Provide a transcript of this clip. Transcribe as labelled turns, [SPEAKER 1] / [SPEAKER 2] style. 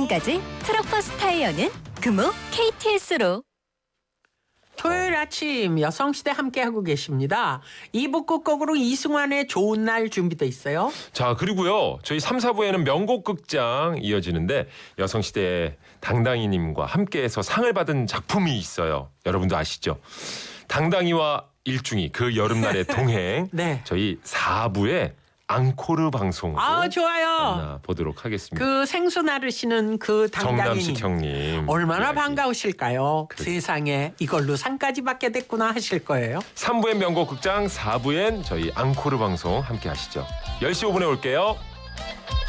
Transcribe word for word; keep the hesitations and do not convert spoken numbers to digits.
[SPEAKER 1] 지금까지 트럭버스 타이어는 금호 케이티에스로.
[SPEAKER 2] 토요일 아침 여성시대 함께하고 계십니다. 이 부 끝곡으로 이승환의 좋은 날 준비돼 있어요.
[SPEAKER 3] 자, 그리고요. 저희 삼, 사 부에는 명곡 극장 이어지는데 여성시대 당당이님과 함께해서 상을 받은 작품이 있어요. 여러분도 아시죠? 당당이와 일중이 그 여름날의 동행.
[SPEAKER 2] 네.
[SPEAKER 3] 저희 사 부에 앙코르 방송으로
[SPEAKER 2] 아, 좋아요.
[SPEAKER 3] 만나보도록 하겠습니다.
[SPEAKER 2] 그 생수 나르시는 그 당당이님.
[SPEAKER 3] 정남식 형님.
[SPEAKER 2] 얼마나
[SPEAKER 3] 이야기.
[SPEAKER 2] 반가우실까요?
[SPEAKER 3] 그렇죠.
[SPEAKER 2] 세상에 이걸로 상까지 받게 됐구나 하실 거예요.
[SPEAKER 3] 삼 부엔 명곡 극장, 사 부엔 저희 앙코르 방송 함께 하시죠. 열 시 오 분에 올게요.